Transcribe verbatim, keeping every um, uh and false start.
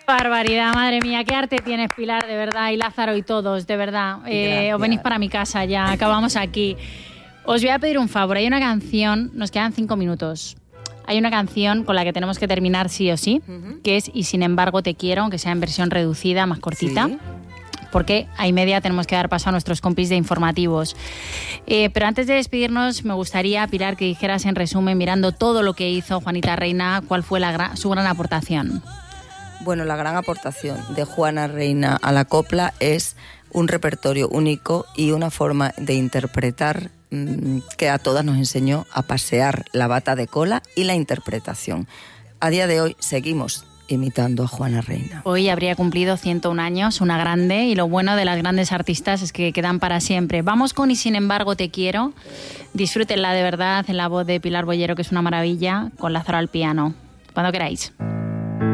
Barbaridad, madre mía, qué arte tienes, Pilar, de verdad, y Lázaro y todos, de verdad. Eh, os venís para mi casa ya, acabamos aquí. Os voy a pedir un favor, hay una canción, nos quedan cinco minutos. Hay una canción con la que tenemos que terminar sí o sí, uh-huh. que es Y sin embargo te quiero, aunque sea en versión reducida, más cortita. ¿Sí? Porque a y media tenemos que dar paso a nuestros compis de informativos. Eh, pero antes de despedirnos, me gustaría, Pilar, que dijeras en resumen, mirando todo lo que hizo Juanita Reina, cuál fue la gran, su gran aportación. Bueno, la gran aportación de Juana Reina a la copla es un repertorio único y una forma de interpretar mmm, que a todas nos enseñó a pasear la bata de cola y la interpretación. A día de hoy seguimos imitando a Juana Reina. Hoy habría cumplido ciento un años, una grande, y lo bueno de las grandes artistas es que quedan para siempre. Vamos con Y sin embargo te quiero. Disfrútenla de verdad en la voz de Pilar Bollero, que es una maravilla, con Lázaro al piano. Cuando queráis.